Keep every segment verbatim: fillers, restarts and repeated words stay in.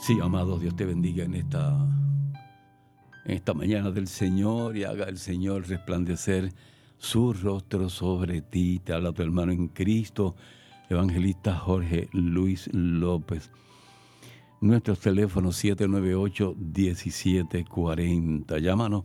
Sí, amado, Dios te bendiga en esta, en esta mañana del Señor y haga el Señor resplandecer su rostro sobre ti. Te habla tu hermano en Cristo, evangelista Jorge Luis López. Nuestros teléfonos siete nueve ocho, diecisiete cuarenta. Llámanos.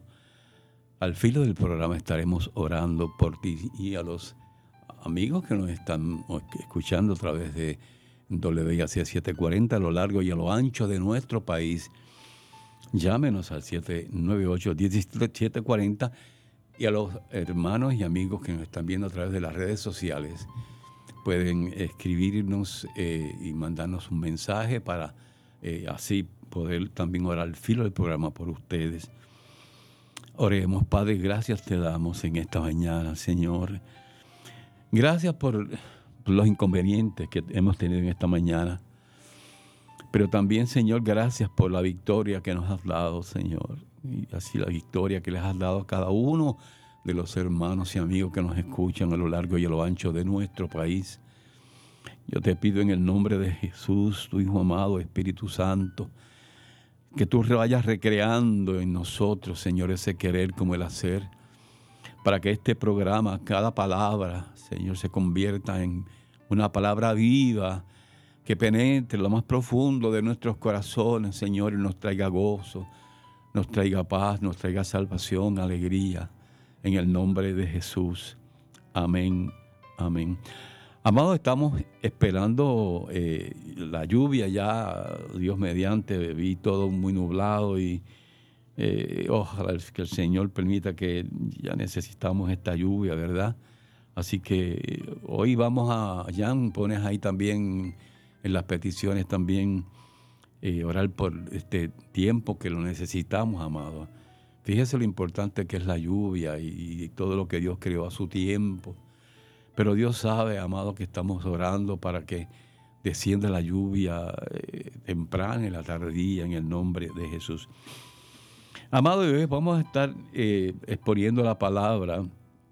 Al filo del programa estaremos orando por ti y a los amigos que nos están escuchando a través de W I A C setecientos cuarenta a lo largo y a lo ancho de nuestro país. Llámenos al siete nueve ocho, diecisiete cuarenta y a los hermanos y amigos que nos están viendo a través de las redes sociales pueden escribirnos eh, y mandarnos un mensaje para eh, así poder también orar al filo del programa por ustedes. Oremos. Padre, gracias te damos en esta mañana, Señor. Gracias por los inconvenientes que hemos tenido en esta mañana. Pero también, Señor, gracias por la victoria que nos has dado, Señor. Y así la victoria que les has dado a cada uno de los hermanos y amigos que nos escuchan a lo largo y a lo ancho de nuestro país. Yo te pido en el nombre de Jesús, tu Hijo amado, Espíritu Santo, que tú vayas recreando en nosotros, Señor, ese querer como el hacer, para que este programa, cada palabra, Señor, se convierta en una palabra viva, que penetre lo más profundo de nuestros corazones, Señor, y nos traiga gozo, nos traiga paz, nos traiga salvación, alegría, en el nombre de Jesús. Amén, amén. Amados, estamos esperando eh, la lluvia ya, Dios mediante, vi todo muy nublado y eh, ojalá que el Señor permita que ya necesitamos esta lluvia, ¿verdad? Así que hoy vamos a, Jan, pones ahí también en las peticiones también eh, orar por este tiempo que lo necesitamos, amado. Fíjese lo importante que es la lluvia y, y todo lo que Dios creó a su tiempo. Pero Dios sabe, amado, que estamos orando para que descienda la lluvia eh, temprana en la tardía en el nombre de Jesús. Amado, hoy vamos a estar eh, exponiendo la palabra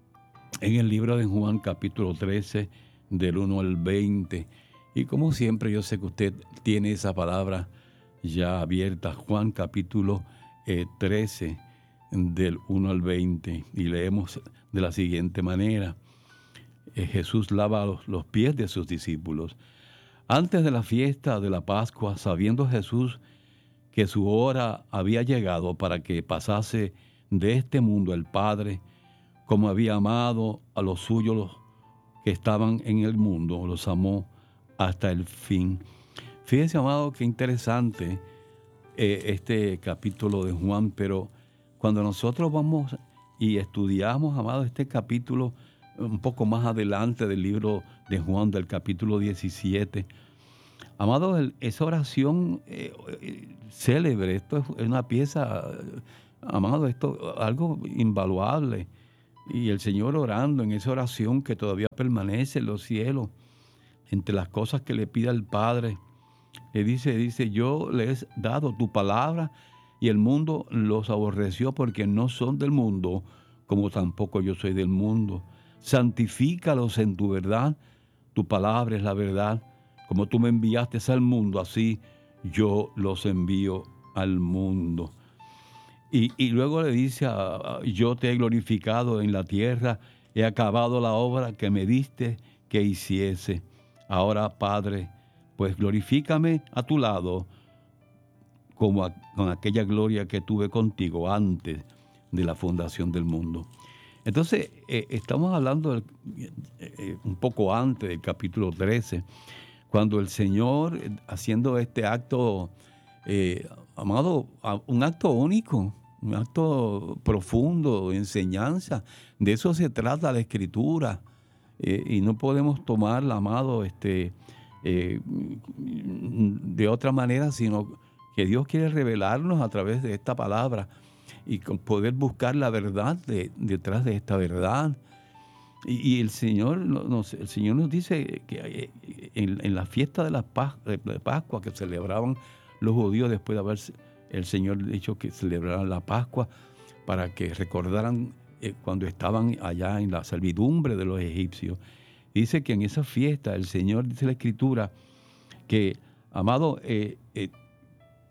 en el libro de Juan, capítulo trece, del uno al veinte. Y como siempre, yo sé que usted tiene esa palabra ya abierta, Juan, capítulo eh, trece, del uno al veinte. Y leemos de la siguiente manera. Eh, Jesús lava los, los pies de sus discípulos. Antes de la fiesta de la Pascua, sabiendo Jesús que su hora había llegado para que pasase de este mundo el Padre, como había amado a los suyos los que estaban en el mundo, los amó hasta el fin. Fíjense, amado, qué interesante eh, este capítulo de Juan, pero cuando nosotros vamos y estudiamos, amado, este capítulo un poco más adelante del libro de Juan, del capítulo diecisiete, amado, esa oración eh, eh, célebre, esto es una pieza, amado, esto algo invaluable. Y el Señor orando en esa oración que todavía permanece en los cielos, entre las cosas que le pide al Padre, le dice, dice, yo les he dado tu palabra y el mundo los aborreció porque no son del mundo, como tampoco yo soy del mundo. Santifícalos en tu verdad, tu palabra es la verdad. Como tú me enviaste al mundo, así yo los envío al mundo. Y, y luego le dice, a, a, yo te he glorificado en la tierra, he acabado la obra que me diste que hiciese. Ahora, Padre, pues glorifícame a tu lado, como a, con aquella gloria que tuve contigo antes de la fundación del mundo. Entonces, eh, estamos hablando del, eh, un poco antes del capítulo trece, cuando el Señor, haciendo este acto, eh, amado, un acto único, un acto profundo de enseñanza, de eso se trata la Escritura, eh, y no podemos tomarla, amado, este, eh, de otra manera, sino que Dios quiere revelarnos a través de esta palabra y poder buscar la verdad de, detrás de esta verdad. Y, y el Señor nos, el Señor nos dice que en, en la fiesta de la Pascua, de Pascua que celebraban los judíos después de haber el Señor dicho que celebraran la Pascua para que recordaran eh, cuando estaban allá en la servidumbre de los egipcios. Dice que en esa fiesta el Señor, dice la Escritura, que, amado, eh, eh,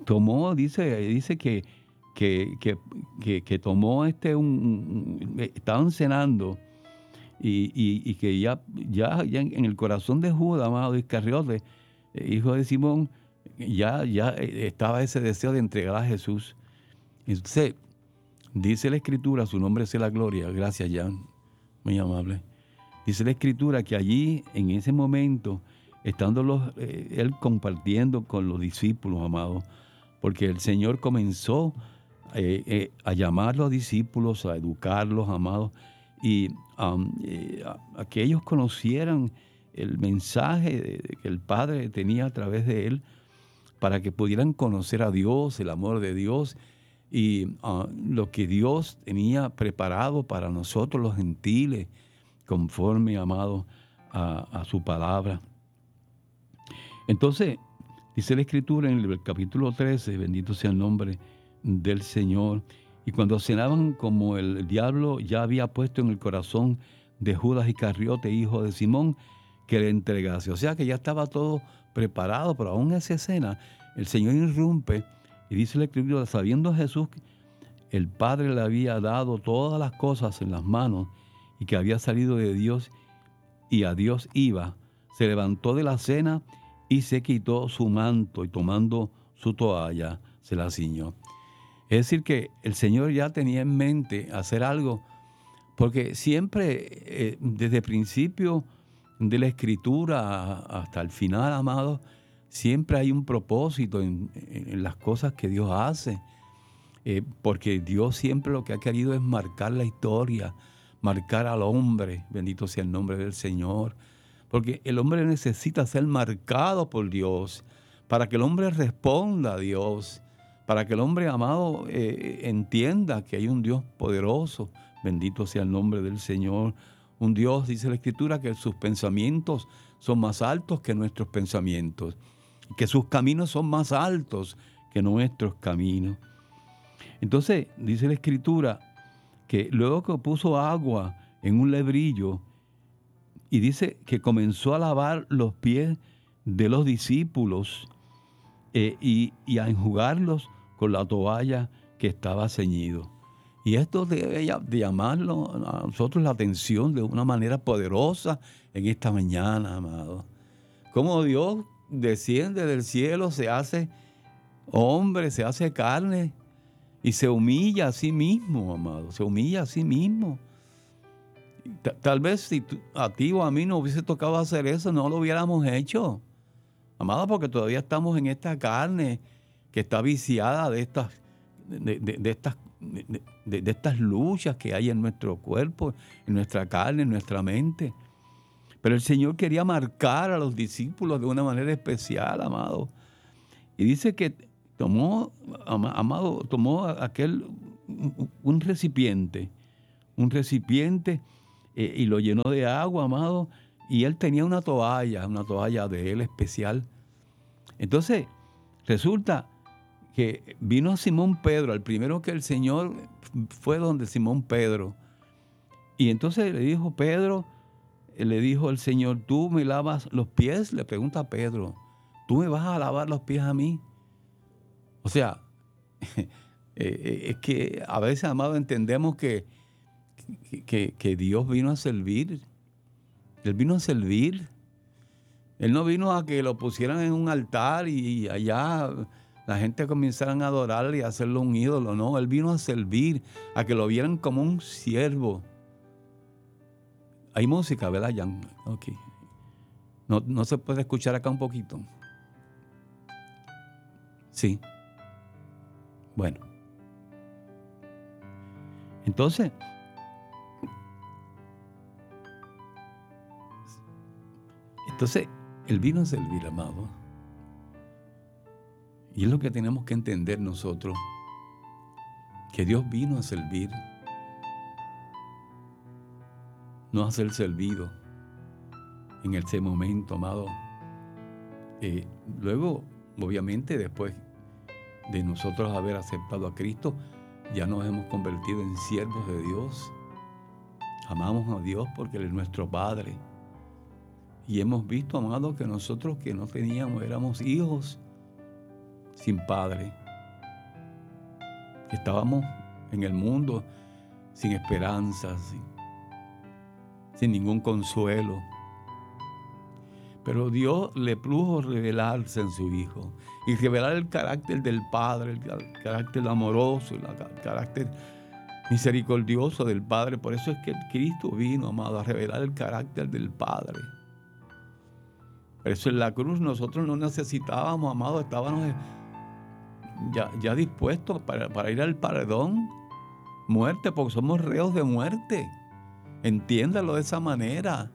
tomó, dice, dice que, que, que, que, que tomó este, un, un- estaban cenando y, y, y que ya, ya, ya en el corazón de Judas, amado Iscariote, eh, hijo de Simón, ya, ya eh, estaba ese deseo de entregar a Jesús. Entonces, dice la Escritura, su nombre sea la gloria, gracias Jan, muy amable. Dice la Escritura que allí, en ese momento, estando los, eh, él compartiendo con los discípulos, amados, porque el Señor comenzó eh, eh, a llamar a los discípulos, a educarlos, amados, y um, eh, a, a que ellos conocieran el mensaje de, de que el Padre tenía a través de él, para que pudieran conocer a Dios, el amor de Dios, y uh, lo que Dios tenía preparado para nosotros los gentiles, conforme, amado, a, a su palabra. Entonces, dice la Escritura en el capítulo trece, bendito sea el nombre del Señor, y cuando cenaban, como el diablo ya había puesto en el corazón de Judas Iscariote, hijo de Simón, que le entregase. O sea que ya estaba todo preparado, pero aún en esa escena, el Señor irrumpe y dice la Escritura, sabiendo Jesús que el Padre le había dado todas las cosas en las manos y que había salido de Dios y a Dios iba, se levantó de la cena y se quitó su manto y tomando su toalla se la ciñó. Es decir que el Señor ya tenía en mente hacer algo, porque siempre, eh, desde el principio de la Escritura hasta el final, amado, siempre hay un propósito en, en las cosas que Dios hace. Eh, porque Dios siempre lo que ha querido es marcar la historia, marcar al hombre, bendito sea el nombre del Señor, porque el hombre necesita ser marcado por Dios, para que el hombre responda a Dios, para que el hombre amado eh, entienda que hay un Dios poderoso, bendito sea el nombre del Señor, un Dios, dice la Escritura, que sus pensamientos son más altos que nuestros pensamientos, que sus caminos son más altos que nuestros caminos. Entonces, dice la Escritura que luego que puso agua en un lebrillo y dice que comenzó a lavar los pies de los discípulos eh, y, y a enjugarlos con la toalla que estaba ceñido. Y esto debe de llamarlo a nosotros la atención de una manera poderosa en esta mañana, amado. Cómo Dios desciende del cielo, se hace hombre, se hace carne, y se humilla a sí mismo, amado, se humilla a sí mismo. Tal vez si tú, a ti o a mí no hubiese tocado hacer eso, no lo hubiéramos hecho, amado, porque todavía estamos en esta carne que está viciada de estas, de, de, de estas, de, de, de estas luchas que hay en nuestro cuerpo, en nuestra carne, en nuestra mente. Pero el Señor quería marcar a los discípulos de una manera especial, amado. Y dice que tomó, amado, tomó aquel, un recipiente, un recipiente eh, y lo llenó de agua, amado, y él tenía una toalla, una toalla de él especial. Entonces, resulta que vino Simón Pedro, el primero que el Señor fue donde Simón Pedro, y entonces le dijo Pedro, le dijo el Señor, ¿tú me lavas los pies? Le pregunta a Pedro, ¿tú me vas a lavar los pies a mí? O sea, eh, es que a veces, amado, entendemos que, que, que Dios vino a servir. Él vino a servir. Él no vino a que lo pusieran en un altar y allá la gente comenzara a adorarle y a hacerlo un ídolo. No, Él vino a servir, a que lo vieran como un siervo. Hay música, ¿verdad, Jan? Ok. No, no se puede escuchar acá un poquito. Sí. Bueno. Entonces, entonces, Él vino a servir, amado. Y es lo que tenemos que entender nosotros, que Dios vino a servir, no a ser servido en ese momento, amado. Eh, luego, obviamente, después de nosotros haber aceptado a Cristo, ya nos hemos convertido en siervos de Dios. Amamos a Dios porque Él es nuestro Padre. Y hemos visto, amado, que nosotros que no teníamos, éramos hijos. sin padre. Estábamos en el mundo sin esperanza, sin, sin ningún consuelo. Pero Dios le plugo revelarse en su Hijo y revelar el carácter del Padre, el carácter amoroso, el carácter misericordioso del Padre. Por eso es que Cristo vino, amado, a revelar el carácter del Padre. Por eso en la cruz nosotros no necesitábamos, amado, estábamos ya, ya dispuestos para, para ir al perdón, muerte, porque somos reos de muerte. Entiéndalo de esa manera.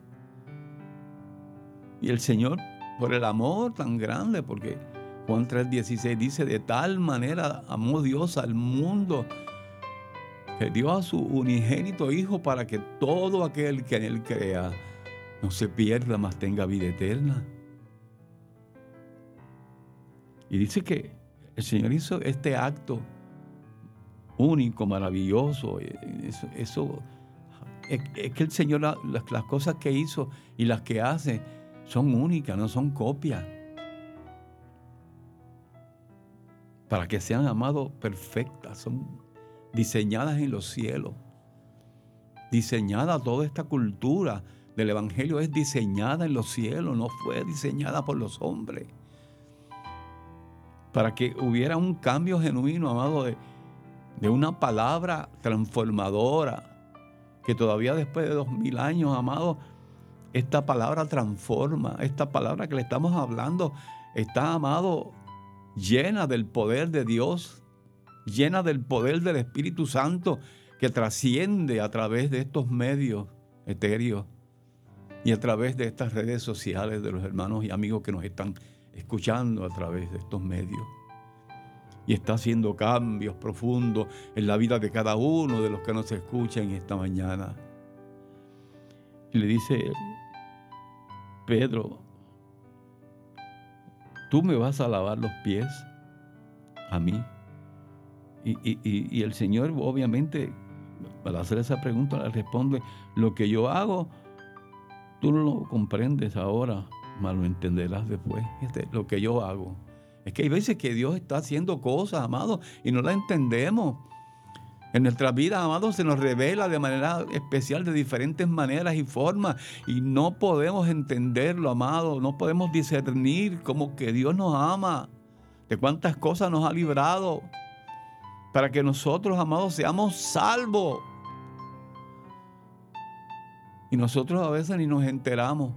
Y el Señor, por el amor tan grande, porque Juan tres dieciséis dice, de tal manera amó Dios al mundo, que dio a su unigénito Hijo para que todo aquel que en Él crea no se pierda, mas tenga vida eterna. Y dice que el Señor hizo este acto único, maravilloso. Eso, eso es, es que el Señor, las, las cosas que hizo y las que hace son únicas, no son copias. Para que sean, amados, perfectas, son diseñadas en los cielos. Diseñada toda esta cultura del Evangelio es diseñada en los cielos, no fue diseñada por los hombres. Para que hubiera un cambio genuino, amado, de, de una palabra transformadora, que todavía después de dos mil años, amado, esta palabra transforma, esta palabra que le estamos hablando está, amado, llena del poder de Dios, llena del poder del Espíritu Santo que trasciende a través de estos medios etéreos y a través de estas redes sociales de los hermanos y amigos que nos están escuchando a través de estos medios. Y está haciendo cambios profundos en la vida de cada uno de los que nos escuchan esta mañana. Y le dice Pedro, tú me vas a lavar los pies a mí. Y, y, y el Señor, obviamente, para hacer esa pregunta, le responde, lo que yo hago, tú no lo comprendes ahora, mas lo entenderás después. Este, lo que yo hago. Es que hay veces que Dios está haciendo cosas, amados, y no las entendemos. En nuestras vidas, amados, se nos revela de manera especial, de diferentes maneras y formas, y no podemos entenderlo, amados, no podemos discernir cómo que Dios nos ama, de cuántas cosas nos ha librado, para que nosotros, amados, seamos salvos. Y nosotros a veces ni nos enteramos.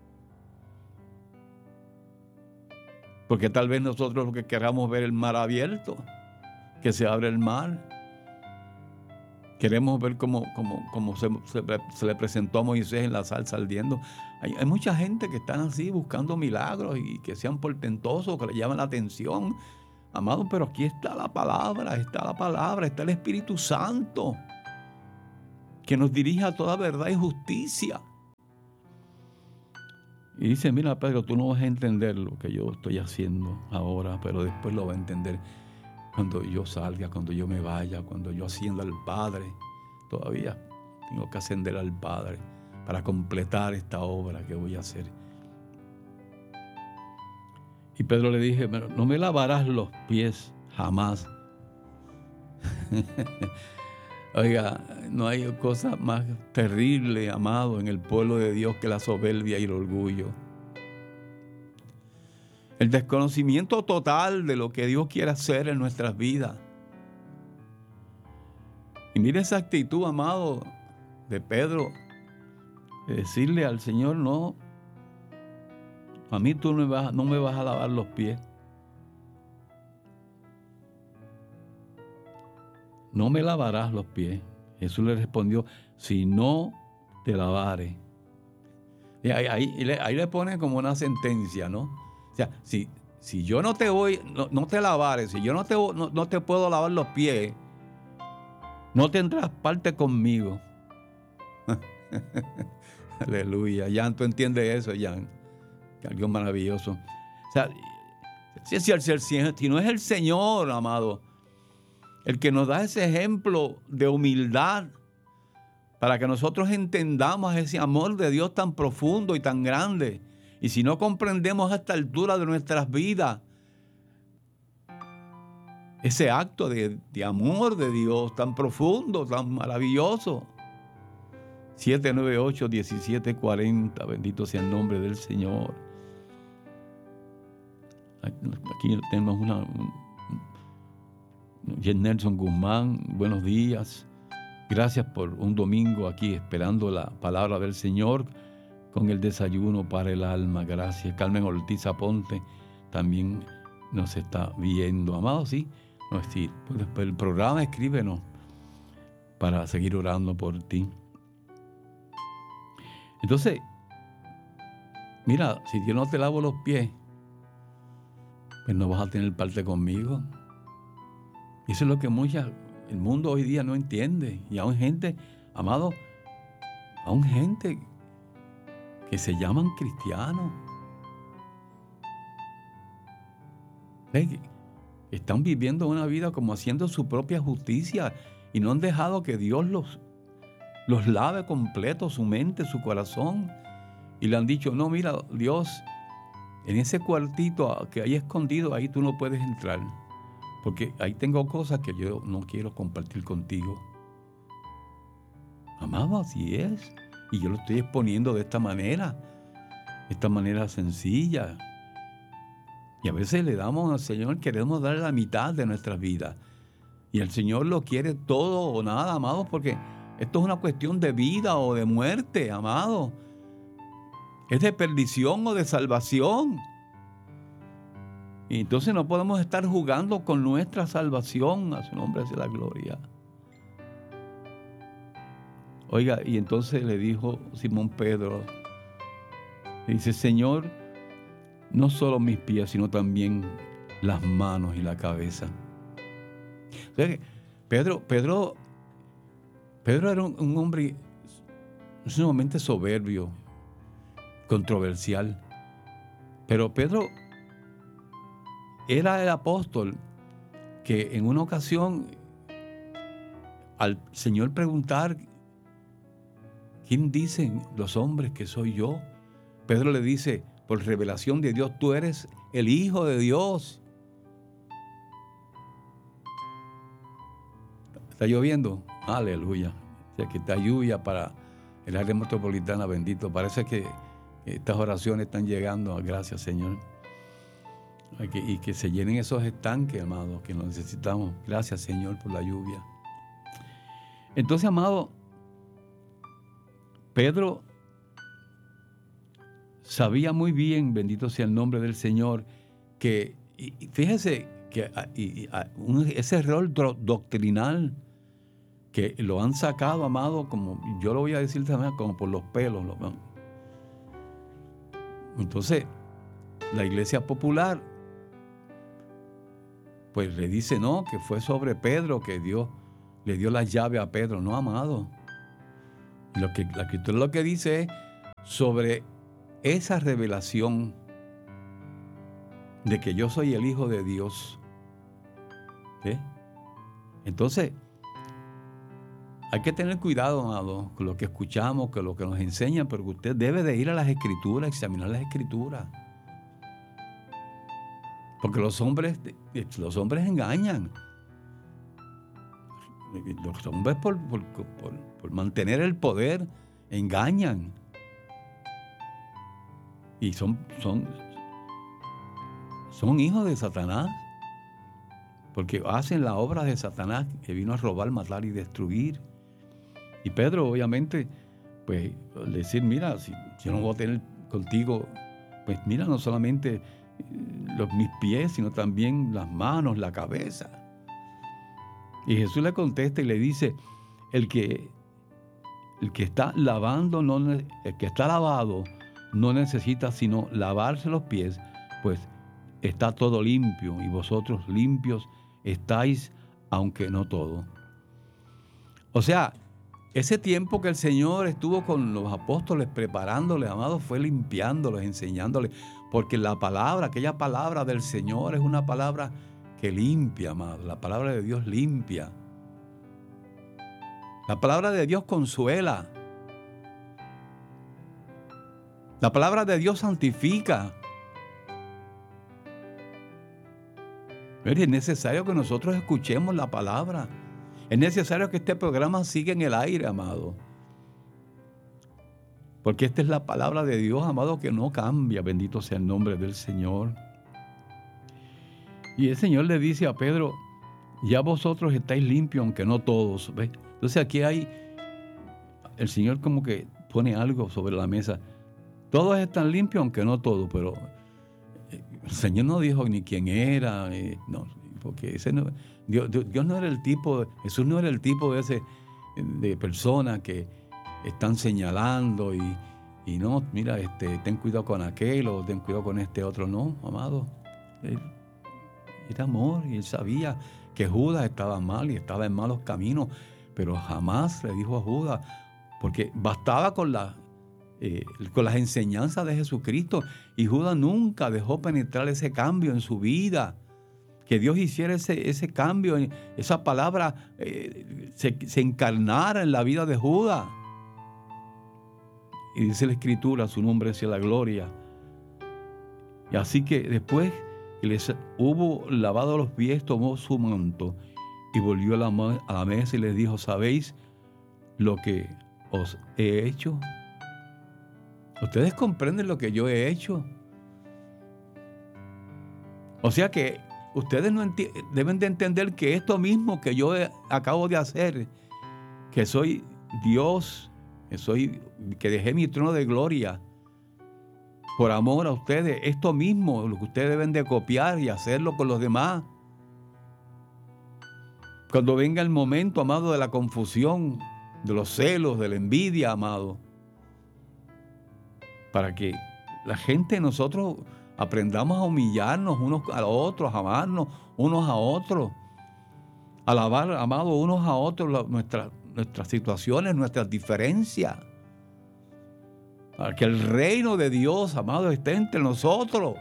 Porque tal vez nosotros lo que queramos ver el mar abierto, que se abre el mar. Queremos ver cómo, cómo, cómo se, se, se le presentó a Moisés en la salsa ardiendo. Hay, hay mucha gente que están así buscando milagros y que sean portentosos, que le llaman la atención. Amado, pero aquí está la palabra, está la palabra, está el Espíritu Santo, que nos dirige a toda verdad y justicia. Y dice, mira, Pedro, tú no vas a entender lo que yo estoy haciendo ahora, pero después lo vas a entender cuando yo salga, cuando yo me vaya, cuando yo ascienda al Padre. Todavía tengo que ascender al Padre para completar esta obra que voy a hacer. Y Pedro le dije, no me lavarás los pies jamás. Oiga, no hay cosa más terrible, amado, en el pueblo de Dios que la soberbia y el orgullo. El desconocimiento total de lo que Dios quiere hacer en nuestras vidas. Y mire esa actitud, amado, de Pedro, de decirle al Señor, no, a mí tú no me vas, no me vas a lavar los pies. No me lavarás los pies. Jesús le respondió, si no te lavare. Y ahí, ahí, ahí le pone como una sentencia, ¿no? O sea, si, si yo no te voy, no, no te lavares, si yo no te, no, no te puedo lavar los pies, no tendrás parte conmigo. Aleluya. Jan, tú entiendes eso, Jan. Que algo maravilloso. O sea, si, si, si, si, si no es el Señor, amado, el que nos da ese ejemplo de humildad para que nosotros entendamos ese amor de Dios tan profundo y tan grande. Y si no comprendemos a esta altura de nuestras vidas ese acto de, de amor de Dios tan profundo, tan maravilloso. siete nueve ocho, diecisiete cuarenta, bendito sea el nombre del Señor. Aquí tenemos una... Nelson Guzmán, buenos días. Gracias por un domingo aquí esperando la palabra del Señor con el desayuno para el alma. Gracias. Carmen Ortiz Aponte también nos está viendo. Amado, sí, no, sí, después del programa escríbenos para seguir orando por ti. Entonces, mira, si yo no te lavo los pies, pues no vas a tener parte conmigo. Y eso es lo que mucha, el mundo hoy día no entiende. Y aún gente, amado, aún gente que se llaman cristianos, ¿ves? Están viviendo una vida como haciendo su propia justicia y no han dejado que Dios los, los lave completo, su mente, su corazón. Y le han dicho, no, mira, Dios, en ese cuartito que hay escondido, ahí tú no puedes entrar. Porque ahí tengo cosas que yo no quiero compartir contigo. Amado, así es. Y yo lo estoy exponiendo de esta manera. De esta manera sencilla. Y a veces le damos al Señor, queremos darle la mitad de nuestras vidas. Y el Señor lo quiere todo o nada, amado, porque esto es una cuestión de vida o de muerte, amado. Es de perdición o de salvación. Y entonces no podemos estar jugando con nuestra salvación. A su nombre sea la gloria. Oiga, y entonces le dijo Simón Pedro, le dice, Señor, no solo mis pies, sino también las manos y la cabeza. O sea, Pedro, Pedro, Pedro era un, un hombre sumamente soberbio, controversial. Pero Pedro era el apóstol que en una ocasión al Señor preguntar ¿quién dicen los hombres que soy yo? Pedro le dice, por revelación de Dios, tú eres el Hijo de Dios. ¿Está lloviendo? Aleluya. O sea, que está lluvia para el área metropolitana, bendito. Parece que estas oraciones están llegando. Gracias, Señor. Y que se llenen esos estanques, amados, que los necesitamos. Gracias, Señor, por la lluvia. Entonces, amado, Pedro sabía muy bien, bendito sea el nombre del Señor, que, y fíjese, que y, y, un, ese error doctrinal que lo han sacado, amado, como yo lo voy a decir también, como por los pelos. Lo, entonces, la iglesia popular pues le dice no, que fue sobre Pedro que Dios le dio la llave a Pedro. No, amado. Lo que, la escritura lo que dice es sobre esa revelación de que yo soy el Hijo de Dios. ¿Sí? Entonces, hay que tener cuidado, amado, con lo que escuchamos, con lo que nos enseñan, porque usted debe de ir a las Escrituras, examinar las Escrituras. Porque los hombres, los hombres engañan. Los hombres por, por, por, por mantener el poder engañan. Y son, son, son hijos de Satanás. Porque hacen la obra de Satanás, que vino a robar, matar y destruir. Y Pedro, obviamente, pues, decir, mira, si yo no voy a tener contigo, pues mira, no solamente los, mis pies, sino también las manos, la cabeza. Y Jesús le contesta y le dice, el que, el que está lavando, no, el que está lavado, no necesita sino lavarse los pies, pues está todo limpio, y vosotros limpios estáis, aunque no todo. O sea, ese tiempo que el Señor estuvo con los apóstoles preparándoles, amados, fue limpiándoles, enseñándoles, porque la palabra, aquella palabra del Señor es una palabra que limpia, amado. La palabra de Dios limpia. La palabra de Dios consuela. La palabra de Dios santifica. Es necesario que nosotros escuchemos la palabra. Es necesario que este programa siga en el aire, amado. Porque esta es la palabra de Dios, amado, que no cambia. Bendito sea el nombre del Señor. Y el Señor le dice a Pedro, ya vosotros estáis limpios, aunque no todos. ¿Ves? Entonces aquí hay, el Señor como que pone algo sobre la mesa. Todos están limpios, aunque no todos, pero el Señor no dijo ni quién era, eh, no, porque ese no, Dios, Dios no era el tipo, Jesús no era el tipo de ese de personas que están señalando y, y no, mira, este, ten cuidado con aquel o ten cuidado con este otro. No, amado, él era amor y él sabía que Judas estaba mal y estaba en malos caminos, pero jamás le dijo a Judas, porque bastaba con la Eh, con las enseñanzas de Jesucristo, y Judas nunca dejó penetrar ese cambio en su vida, que Dios hiciera ese, ese cambio, esa palabra eh, se, se encarnara en la vida de Judas. Y dice la Escritura, su nombre sea la gloria. Y así que después que les hubo lavado los pies, tomó su manto y volvió a la, a la mesa y les dijo, ¿sabéis lo que os he hecho? ¿Ustedes comprenden lo que yo he hecho? O sea que ustedes no enti- deben de entender que esto mismo que yo he, acabo de hacer, que soy Dios, que, soy, que dejé mi trono de gloria por amor a ustedes, esto mismo, lo que ustedes deben de copiar y hacerlo con los demás. Cuando venga el momento, amado, de la confusión, de los celos, de la envidia, amado, para que la gente, nosotros aprendamos a humillarnos unos a otros, a amarnos unos a otros, a alabar, amado, unos a otros la, nuestra, nuestras situaciones, nuestras diferencias, para que el reino de Dios, amado, esté entre nosotros.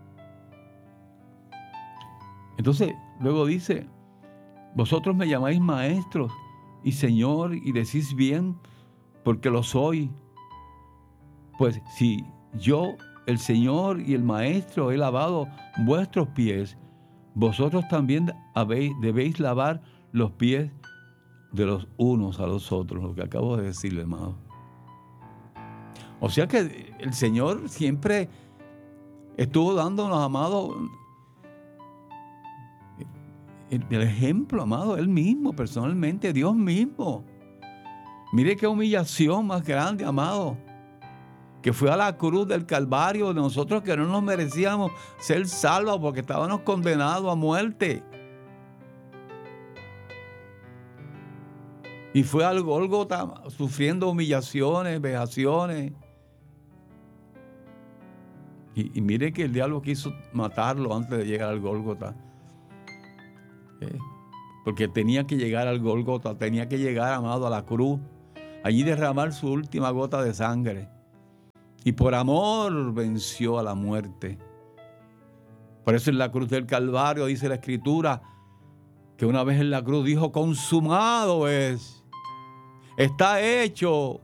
Entonces, luego dice, vosotros me llamáis maestros y Señor, y decís bien, porque lo soy. Pues si yo, el Señor y el Maestro, he lavado vuestros pies, vosotros también habéis, debéis lavar los pies de los unos a los otros, lo que acabo de decirle, hermano. O sea que el Señor siempre estuvo dándonos, amado, el, el ejemplo, amado, Él mismo, personalmente, Dios mismo. Mire qué humillación más grande, amado, que fue a la cruz del Calvario de nosotros que no nos merecíamos ser salvos porque estábamos condenados a muerte. Y fue al Gólgota sufriendo humillaciones, vejaciones. Y, y mire que el diablo quiso matarlo antes de llegar al Gólgota. ¿Eh? Porque tenía que llegar al Gólgota, tenía que llegar, amado, a la cruz. Allí derramar su última gota de sangre. Y por amor venció a la muerte. Por eso en la cruz del Calvario dice la Escritura que una vez en la cruz dijo, consumado es, está hecho.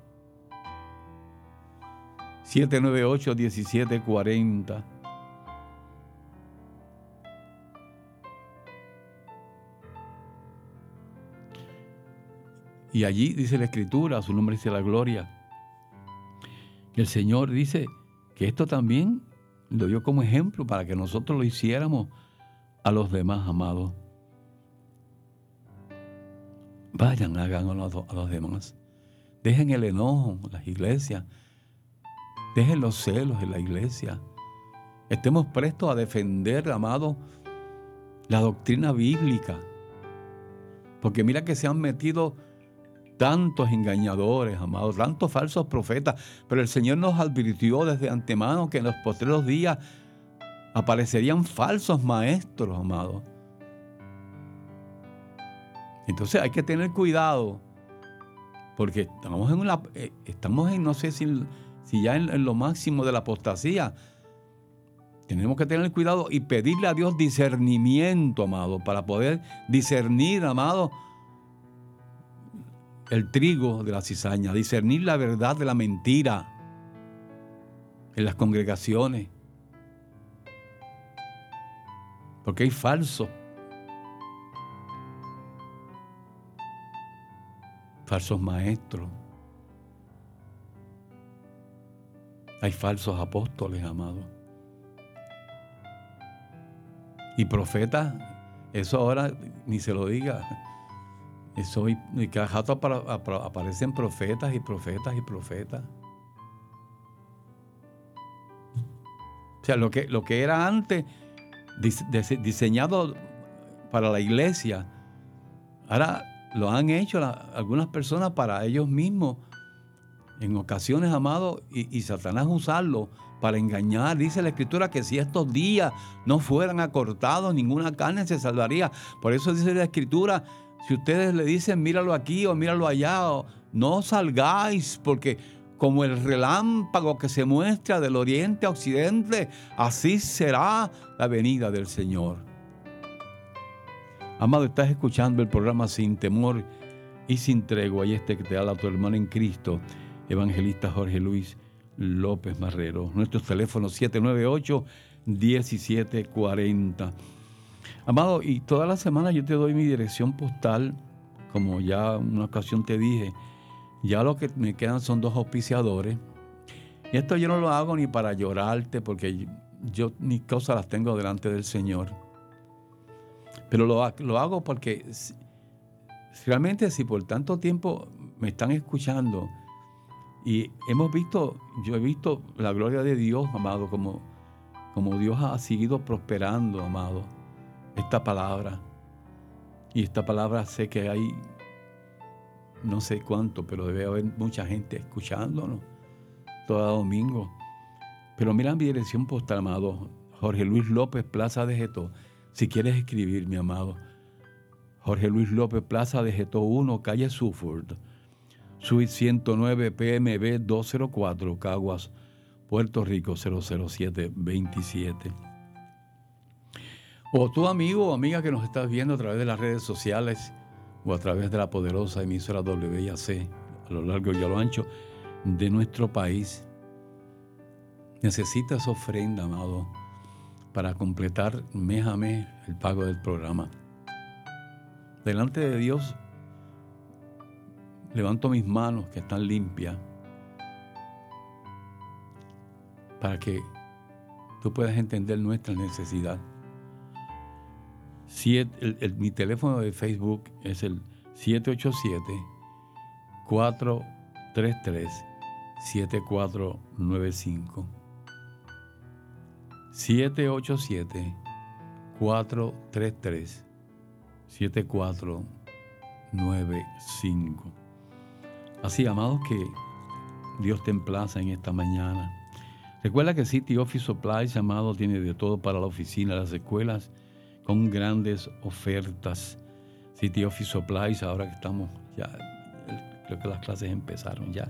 siete nueve ocho, diecisiete cuarenta. Y allí dice la Escritura, su nombre dice la gloria. El Señor dice que esto también lo dio como ejemplo para que nosotros lo hiciéramos a los demás, amados. Vayan, háganlo a los demás. Dejen el enojo en las iglesias. Dejen los celos en la iglesia. Estemos prestos a defender, amados, la doctrina bíblica. Porque mira que se han metido tantos engañadores, amados, tantos falsos profetas, pero el Señor nos advirtió desde antemano que en los postreros días aparecerían falsos maestros, amados. Entonces hay que tener cuidado, porque estamos en una, estamos en, no sé si, si ya en, en lo máximo de la apostasía. Tenemos que tener cuidado y pedirle a Dios discernimiento, amado, para poder discernir, amado, el trigo de la cizaña, discernir la verdad de la mentira en las congregaciones. Porque hay falsos falsos maestros. Hay falsos apóstoles, amados. Y profetas, eso ahora ni se lo diga. Eso, y, y cada rato aparecen profetas y profetas y profetas. O sea, lo que, lo que era antes diseñado para la iglesia, ahora lo han hecho la, algunas personas para ellos mismos. En ocasiones, amados, y, y Satanás usarlo para engañar. Dice la Escritura que si estos días no fueran acortados, ninguna carne se salvaría. Por eso dice la Escritura, si ustedes le dicen míralo aquí o míralo allá, o, no salgáis, porque como el relámpago que se muestra del oriente a occidente, así será la venida del Señor. Amado, estás escuchando el programa Sin Temor y Sin Tregua, y este que te habla tu hermano en Cristo, evangelista Jorge Luis López Marrero. Nuestros teléfonos siete nueve ocho, uno siete cuatro cero. Amado, y toda la semana yo te doy mi dirección postal, como ya una ocasión te dije. Ya lo que me quedan son dos auspiciadores. Y esto yo no lo hago ni para llorarte, porque yo mis cosas las tengo delante del Señor. Pero lo, lo hago porque si, realmente si por tanto tiempo me están escuchando y hemos visto, yo he visto la gloria de Dios, amado, como, como Dios ha seguido prosperando, amado, esta palabra. Y esta palabra sé que hay, no sé cuánto, pero debe haber mucha gente escuchándonos todo domingo. Pero mira mi dirección postal, amado, Jorge Luis López, Plaza de Getó. Si quieres escribir, mi amado, Jorge Luis López, Plaza de Getó uno, calle Suffolk, Suite ciento nueve, P M B doscientos cuatro, Caguas, Puerto Rico cero cero siete veintisiete. O tu amigo o amiga que nos estás viendo a través de las redes sociales o a través de la poderosa emisora W I A C a lo largo y a lo ancho de nuestro país, necesitas ofrenda, amado, para completar mes a mes el pago del programa. Delante de Dios levanto mis manos que están limpias para que tú puedas entender nuestra necesidad. Siete, el, el, mi teléfono de Facebook es el siete ocho siete, cuatro tres tres, siete cuatro nueve cinco. siete ocho siete, cuatro tres tres, siete cuatro nueve cinco. Así, amados, que Dios te emplaza en esta mañana. Recuerda que City Office Supplies, amado, tiene de todo para la oficina, las escuelas, con grandes ofertas. City Office Supplies, ahora que estamos ya, creo que las clases empezaron ya.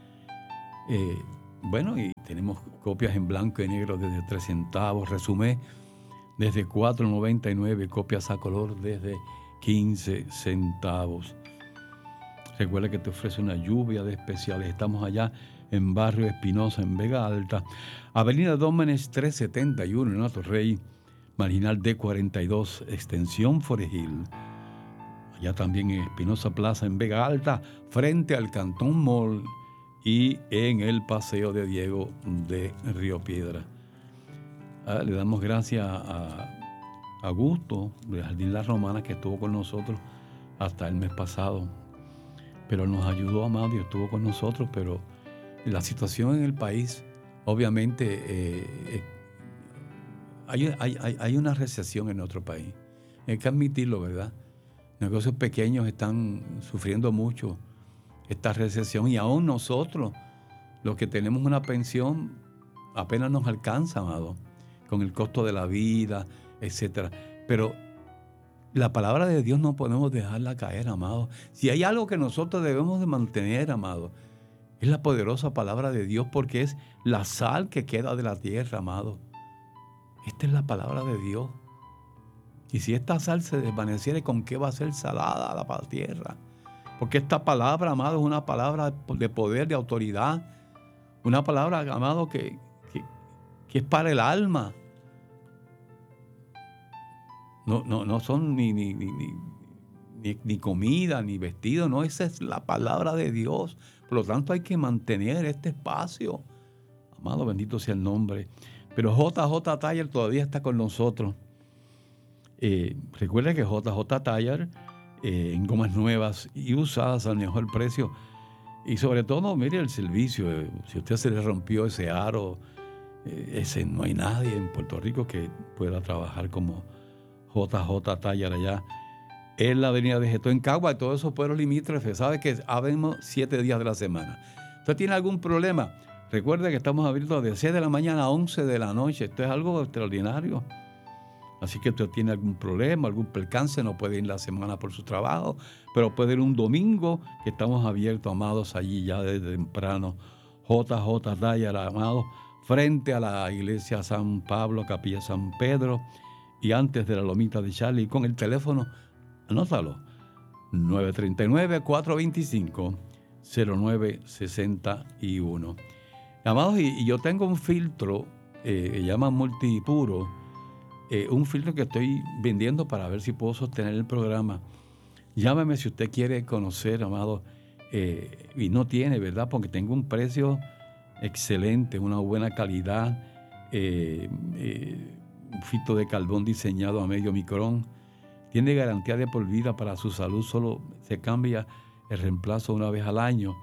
Eh, bueno, y tenemos copias en blanco y negro desde tres centavos, resumé desde cuatro noventa y nueve, copias a color desde quince centavos. Recuerda que te ofrece una lluvia de especiales. Estamos allá en Barrio Espinosa, en Vega Alta, Avenida Dómenes trescientos setenta y uno en Atorrey, Marginal D cuarenta y dos, extensión Forest Hill. Allá también en Espinosa Plaza, en Vega Alta, frente al Cantón Mall y en el Paseo de Diego de Río Piedra. Ah, le damos gracias a Augusto de Jardín La Romana, que estuvo con nosotros hasta el mes pasado. Pero nos ayudó, amado, y estuvo con nosotros, pero la situación en el país, obviamente, eh, eh, hay, hay, hay una recesión en nuestro país. Hay que admitirlo, ¿verdad? Negocios pequeños están sufriendo mucho esta recesión y aún nosotros, los que tenemos una pensión, apenas nos alcanza, amado, con el costo de la vida, etcétera. Pero la palabra de Dios no podemos dejarla caer, amado. Si hay algo que nosotros debemos de mantener, amado, es la poderosa palabra de Dios, porque es la sal que queda de la tierra, amado. Esta es la palabra de Dios. Y si esta sal se desvaneciera, ¿con qué va a ser salada la tierra? Porque esta palabra, amado, es una palabra de poder, de autoridad. Una palabra, amado, que, que, que es para el alma. No, no, no son ni, ni, ni, ni, ni, ni comida, ni vestido. No, esa es la palabra de Dios. Por lo tanto, hay que mantener este espacio. Amado, bendito sea el nombre. Pero J J Tire todavía está con nosotros. Eh, recuerda que J J Tire, eh, en gomas nuevas y usadas al mejor precio. Y sobre todo, mire el servicio. Eh, si a usted se le rompió ese aro, eh, ese, no hay nadie en Puerto Rico que pueda trabajar como J J Tire allá en la avenida de Getó, en Cagua, y todos esos pueblos limítrofes. Sabe que habemos siete días de la semana. ¿Usted tiene algún problema? Recuerde que estamos abiertos de seis de la mañana a once de la noche. Esto es algo extraordinario. Así que usted tiene algún problema, algún percance, no puede ir la semana por su trabajo, pero puede ir un domingo, que estamos abiertos, amados, allí ya desde temprano. J J Tire, amados, frente a la iglesia San Pablo, Capilla San Pedro, y antes de la Lomita de Charlie, con el teléfono, anótalo, nueve tres nueve, cuatro dos cinco, cero nueve seis uno. Amados, y, y yo tengo un filtro eh, que llama Multipuro, eh, un filtro que estoy vendiendo para ver si puedo sostener el programa. Llámeme si usted quiere conocer, amado, eh, y no tiene, ¿verdad? Porque tengo un precio excelente, una buena calidad, eh, eh, un filtro de carbón diseñado a medio micrón. Tiene garantía de por vida para su salud, solo se cambia el reemplazo una vez al año.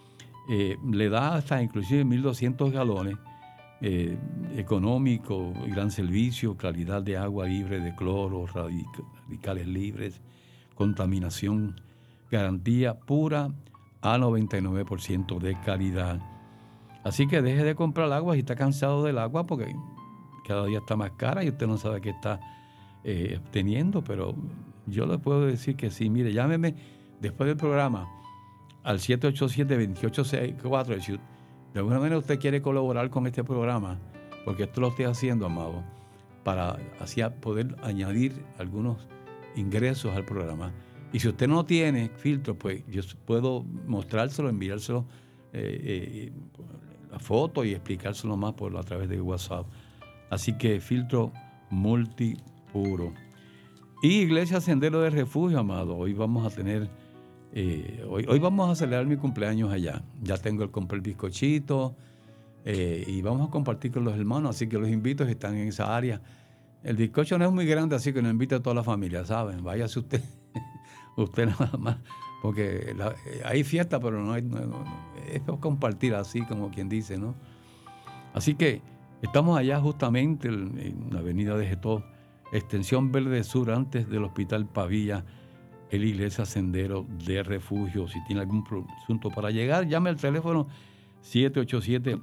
Eh, le da hasta inclusive mil doscientos galones, eh, económico, gran servicio, calidad de agua libre de cloro, radic- radicales libres, contaminación, garantía pura a noventa y nueve por ciento de calidad. Así que deje de comprar agua si está cansado del agua, porque cada día está más cara y usted no sabe qué está eh, obteniendo, pero yo le puedo decir que sí. Mire, llámeme después del programa al siete ocho siete, dos ocho seis cuatro. Si de alguna manera usted quiere colaborar con este programa, porque esto lo estoy haciendo, amado, para así poder añadir algunos ingresos al programa. Y si usted no tiene filtro, pues yo puedo mostrárselo, enviárselo eh, eh, la foto y explicárselo más por a través de WhatsApp. Así que filtro Multipuro. Y Iglesia Sendero de Refugio, amado. Hoy vamos a tener, eh, hoy, hoy vamos a celebrar mi cumpleaños allá. Ya tengo el compré el bizcochito eh, y vamos a compartir con los hermanos. Así que los invito si están en esa área. El bizcocho no es muy grande, así que no invito a toda la familia, ¿saben? Váyase usted, usted nada más. Porque la, hay fiesta, pero no hay, no, no, es compartir así, como quien dice, ¿no? Así que estamos allá justamente en, en la avenida de Getó, extensión Verde Sur, antes del Hospital Pavía, en la Iglesia Sendero de Refugio. Si tiene algún asunto para llegar, llame al teléfono siete ocho siete,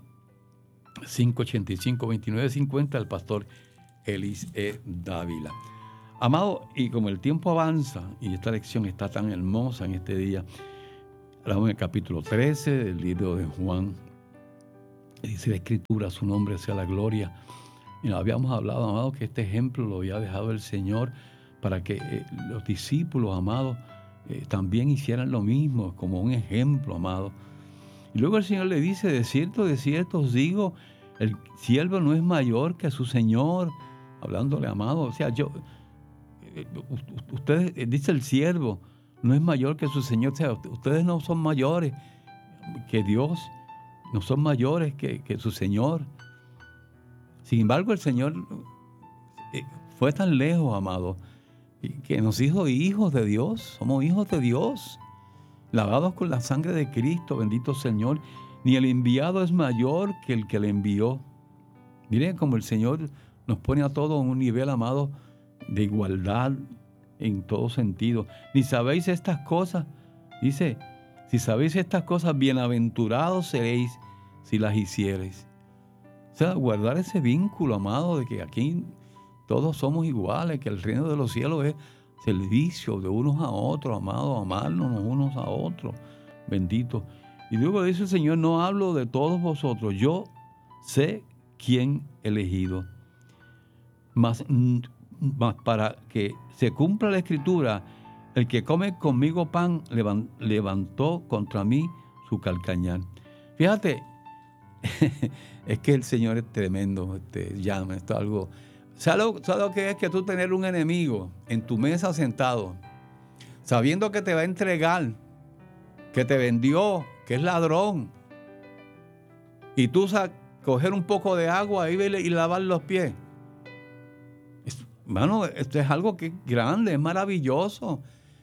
cinco ocho cinco, dos nueve cinco cero, al pastor Elis E. Dávila. Amado, y como el tiempo avanza y esta lección está tan hermosa en este día, hablamos en el capítulo trece del libro de Juan. Dice la Escritura, su nombre sea la gloria. Y nos habíamos hablado, amado, que este ejemplo lo había dejado el Señor para que eh, los discípulos, amados, eh, también hicieran lo mismo, como un ejemplo, amado. Y luego el Señor le dice, de cierto, de cierto os digo, el siervo no es mayor que su Señor. Hablándole, amado, o sea, yo, eh, ustedes, eh, dice el siervo, no es mayor que su Señor. O sea, ustedes no son mayores que Dios, no son mayores que, que su Señor. Sin embargo, el Señor eh, fue tan lejos, amado, que nos hizo hijos de Dios. Somos hijos de Dios, lavados con la sangre de Cristo, bendito Señor. Ni el enviado es mayor que el que le envió. Miren cómo el Señor nos pone a todos en un nivel, amado, de igualdad en todo sentido. Ni sabéis estas cosas, dice, si sabéis estas cosas, bienaventurados seréis si las hiciereis. O sea, guardar ese vínculo, amado, de que aquí todos somos iguales, que el reino de los cielos es servicio de unos a otros, amado, amarnos unos a otros, bendito. Y luego dice el Señor, no hablo de todos vosotros, yo sé quién he elegido. Mas, mas para que se cumpla la Escritura, el que come conmigo pan levantó contra mí su calcañar. Fíjate, es que el Señor es tremendo, este, llama, esto es algo. ¿Sabes lo, ¿Sabes lo que es que tú tener un enemigo en tu mesa sentado? sabiendo que te va a entregar, que te vendió, que es ladrón, y tú sabes coger un poco de agua y, y lavar los pies. Hermano, esto es algo que es grande, es maravilloso.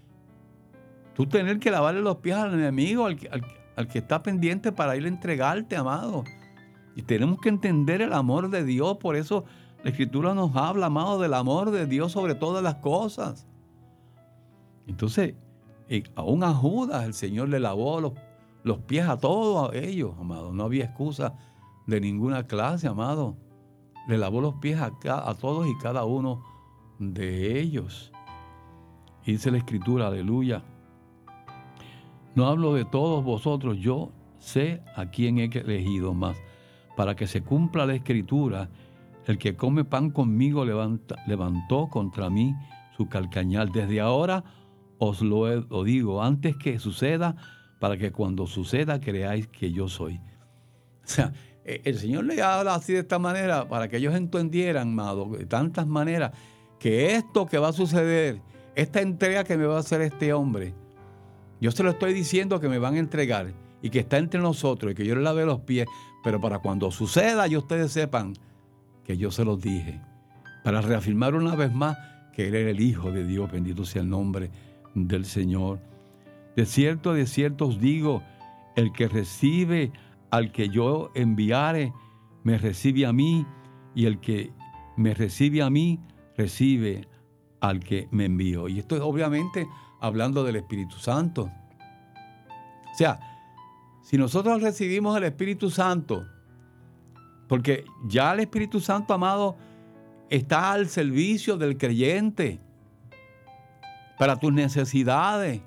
Tú tener que lavarle los pies al enemigo, al, al, al que está pendiente para ir a entregarte, amado. Y tenemos que entender el amor de Dios. Por eso la Escritura nos habla, amado, del amor de Dios sobre todas las cosas. Entonces, aún a Judas el Señor le lavó los, los pies a todos ellos, amado. No había excusa de ninguna clase, amado. Le lavó los pies a, a todos y cada uno de ellos. Y dice la Escritura, aleluya: no hablo de todos vosotros, yo sé a quién he elegido más, para que se cumpla la Escritura: el que come pan conmigo levanta, levantó contra mí su calcañar. Desde ahora os lo, he, lo digo, antes que suceda, para que cuando suceda creáis que yo soy. O sea, el Señor le habla así de esta manera para que ellos entendieran, amado, de tantas maneras, que esto que va a suceder, esta entrega que me va a hacer este hombre, yo se lo estoy diciendo que me van a entregar y que está entre nosotros y que yo le lave los pies, pero para cuando suceda y ustedes sepan que yo se los dije, para reafirmar una vez más que Él era el Hijo de Dios, bendito sea el nombre del Señor. De cierto, de cierto os digo, el que recibe al que yo enviare, me recibe a mí, y el que me recibe a mí, recibe al que me envió. Y esto es obviamente hablando del Espíritu Santo. O sea, si nosotros recibimos el Espíritu Santo, porque ya el Espíritu Santo, amado, está al servicio del creyente para tus necesidades.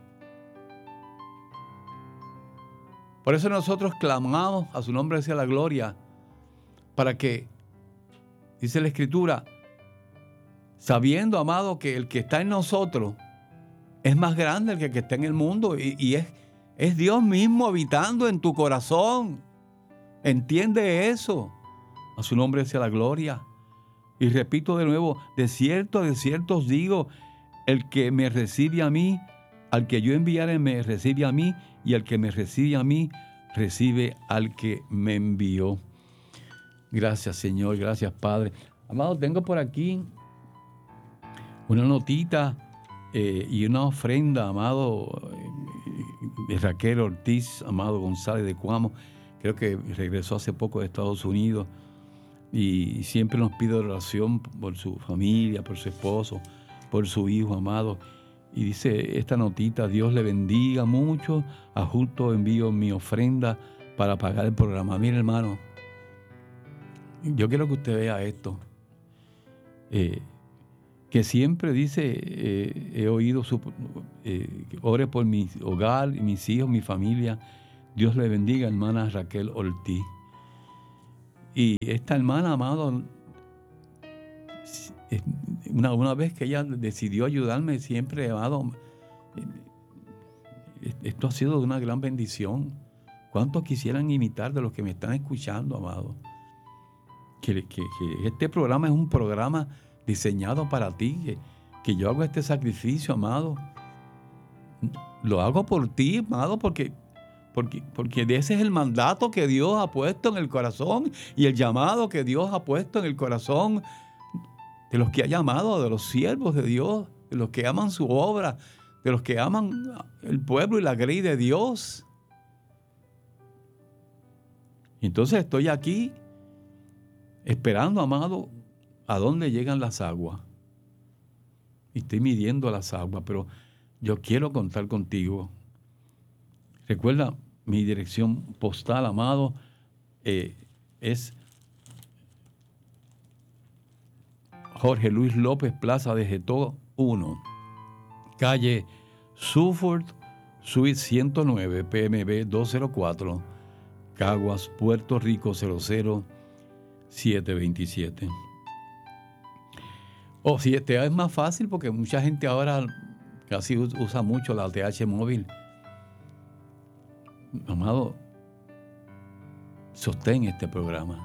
Por eso nosotros clamamos a su nombre sea la gloria, para que, dice la Escritura, sabiendo, amado, que el que está en nosotros es más grande que el que está en el mundo, y, y es, es Dios mismo habitando en tu corazón. Entiende eso. A su nombre sea la gloria. Y repito de nuevo, de cierto, de cierto os digo, el que me recibe a mí, al que yo enviaré me recibe a mí, y el que me recibe a mí, recibe al que me envió. Gracias, Señor, gracias, Padre. Amado, tengo por aquí una notita eh, y una ofrenda, amado, de Raquel Ortiz, amado González de Cuamo. Creo que regresó hace poco de Estados Unidos y siempre nos pide oración por su familia, por su esposo, por su hijo, amado. Y dice esta notita: Dios le bendiga mucho, a justo envío mi ofrenda para pagar el programa. Mire, hermano, yo quiero que usted vea esto, eh, que siempre dice, eh, he oído, su, eh, ore por mi hogar, mis hijos, mi familia. Dios le bendiga, hermana Raquel Ortiz. Y esta hermana, amado, Una, una vez que ella decidió ayudarme, siempre, amado, esto ha sido de una gran bendición. ¿Cuántos quisieran imitar de los que me están escuchando, amado? Que, que, que este programa es un programa diseñado para ti, que, que yo hago este sacrificio, amado. Lo hago por ti, amado, porque, porque, porque ese es el mandato que Dios ha puesto en el corazón y el llamado que Dios ha puesto en el corazón de los que ha llamado, de los siervos de Dios, de los que aman su obra, de los que aman el pueblo y la grey de Dios. Entonces estoy aquí esperando, amado, a dónde llegan las aguas. Y estoy midiendo las aguas, pero yo quiero contar contigo. Recuerda, mi dirección postal, amado, eh, es Jorge Luis López, Plaza de Getó uno, calle Suffolk, Suite ciento nueve, P M B doscientos cuatro, Caguas, Puerto Rico cero cero siete veintisiete. O si te es más fácil, porque mucha gente ahora casi usa mucho la T H móvil. Amado, sostén este programa.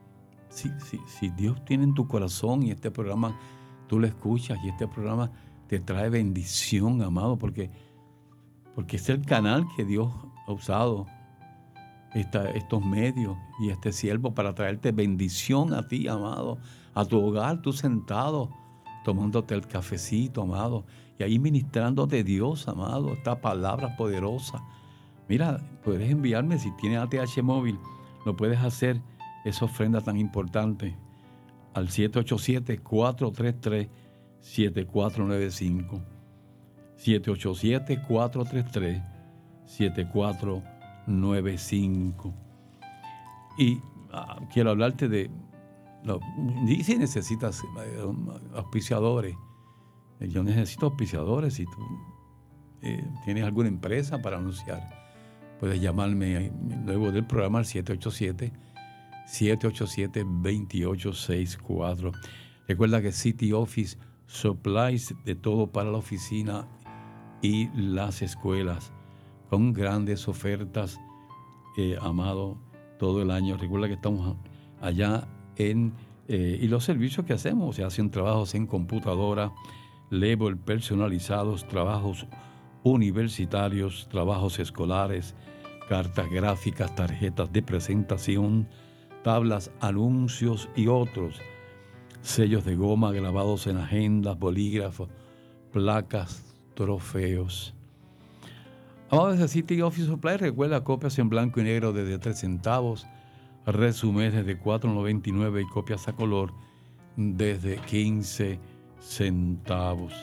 Si, si, si Dios tiene en tu corazón y este programa tú lo escuchas y este programa te trae bendición, amado, porque, porque es el canal que Dios ha usado, esta, estos medios y este siervo para traerte bendición a ti, amado, a tu hogar, tú sentado, tomándote el cafecito, amado, y ahí ministrándote Dios, amado, esta palabra poderosa. Mira, puedes enviarme, si tienes A T H móvil, lo puedes hacer, esa ofrenda tan importante, al siete ocho siete, cuatro tres tres, siete cuatro nueve cinco. siete ocho siete, cuatro tres tres, siete cuatro nueve cinco. Y ah, quiero hablarte de, no, y si necesitas eh, auspiciadores, yo necesito auspiciadores. Si tú eh, tienes alguna empresa para anunciar, puedes llamarme luego del programa al siete ocho siete, siete ocho siete, dos ocho seis cuatro. Recuerda que City Office Supplies de todo para la oficina y las escuelas, con grandes ofertas, eh, amado, todo el año. Recuerda que estamos allá en, eh, y los servicios que hacemos, se hacen trabajos en computadora, label personalizados, trabajos universitarios, trabajos escolares, cartas gráficas, tarjetas de presentación, tablas, anuncios y otros, sellos de goma grabados en agendas, bolígrafos, placas, trofeos. Amado de City Office Supply, recuerda copias en blanco y negro desde tres centavos, resúmenes desde cuatro noventa y nueve y copias a color desde quince centavos.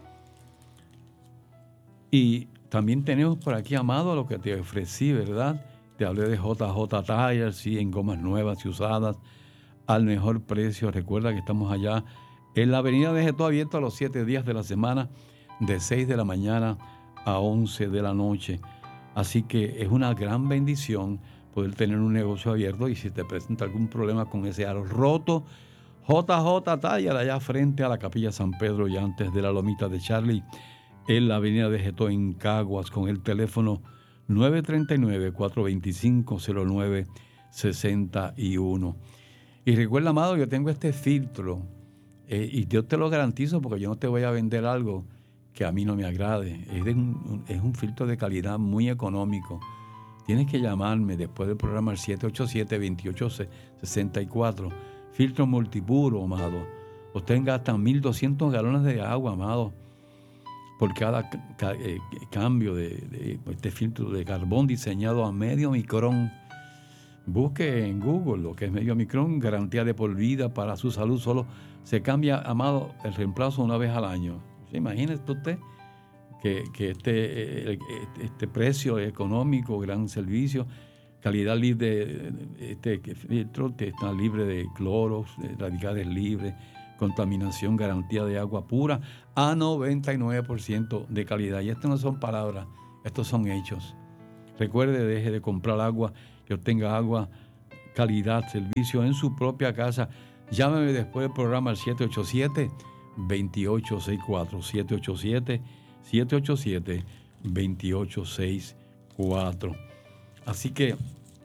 Y también tenemos por aquí, amado, lo que te ofrecí, ¿verdad? Te hablé de J J Tires, sí, en gomas nuevas y usadas, al mejor precio. Recuerda que estamos allá en la avenida de Getó, abierto a los siete días de la semana, de seis de la mañana a once de la noche. Así que es una gran bendición poder tener un negocio abierto, y si te presenta algún problema con ese aro roto, J J Tire, allá frente a la Capilla San Pedro y antes de la Lomita de Charlie, en la avenida de Getó en Caguas, con el teléfono nueve tres nueve, cuatro dos cinco, cero nueve seis uno. Y recuerda, amado, yo tengo este filtro, eh, y yo te lo garantizo, porque yo no te voy a vender algo que a mí no me agrade. Es, de un, es un filtro de calidad muy económico. Tienes que llamarme después del programa al siete ocho siete, dos ocho seis cuatro. Filtro multipuro, amado. Obtenga hasta mil doscientos galones de agua, amado, por cada ca, eh, cambio de, de este filtro de carbón diseñado a medio micrón. Busque en Google lo que es medio micrón, garantía de por vida para su salud. Solo se cambia, amado, el reemplazo una vez al año. Imagínese usted que, que este, este precio económico, gran servicio, calidad libre, este filtro está libre de cloros, de radicales libres, contaminación, garantía de agua pura a noventa y nueve por ciento de calidad. Y estas no son palabras, estos son hechos. Recuerde, deje de comprar agua, que obtenga agua, calidad, servicio en su propia casa. Llámeme después del programa al siete ocho siete, dos ocho seis cuatro, siete ocho siete, siete ocho siete, dos ocho seis cuatro. Así que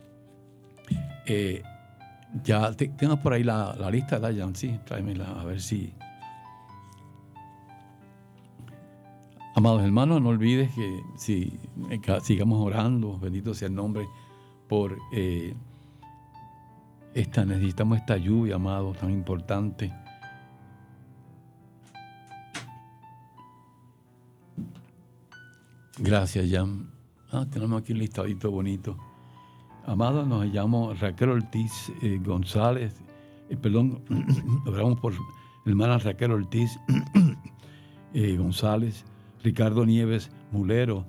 eh, ya te, tengo por ahí la, la lista, ¿verdad, Jan? Sí, tráemela a ver si... Amados hermanos, no olvides que si que sigamos orando, bendito sea el nombre, por eh, esta, necesitamos esta lluvia, amado, tan importante. Gracias, Jan. Ah, tenemos aquí un listadito bonito. Amado, nos llamo Raquel Ortiz eh, González, eh, perdón, oramos por hermana Raquel Ortiz eh, González, Ricardo Nieves Mulero,